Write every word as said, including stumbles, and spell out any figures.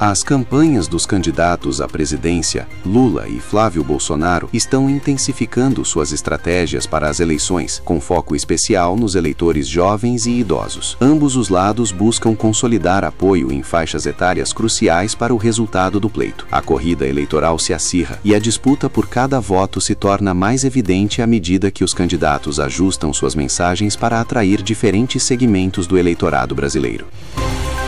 As campanhas dos candidatos à presidência, Lula e Flávio Bolsonaro, estão intensificando suas estratégias para as eleições, com foco especial nos eleitores jovens e idosos. Ambos os lados buscam consolidar apoio em faixas etárias cruciais para o resultado do pleito. A corrida eleitoral se acirra e a disputa por cada voto se torna mais evidente à medida que os candidatos ajustam suas mensagens para atrair diferentes segmentos do eleitorado brasileiro.